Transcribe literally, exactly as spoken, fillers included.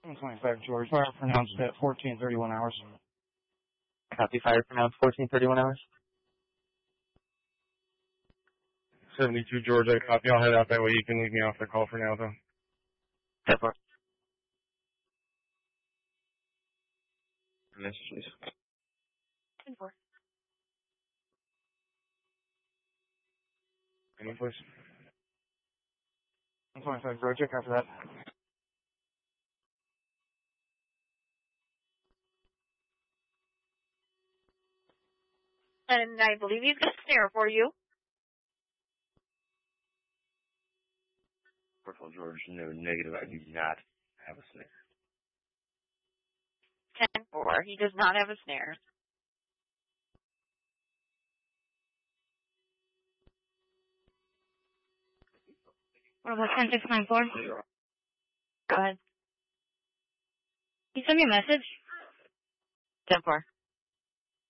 twenty-five George, fire pronounced at fourteen thirty-one hours. Copy, fire pronounced fourteen thirty-one hours. seventy-two George, I copy. I'll head out that way. You can leave me off the call for now, though. ten four. Message, please. ten four. Any please? twenty-five George, check after that. And I believe he's got a snare for you. Purple George, no, negative. I do not have a snare. ten four. He does not have a snare. What about ten six nine four? Go ahead. Can you send me a message? ten four.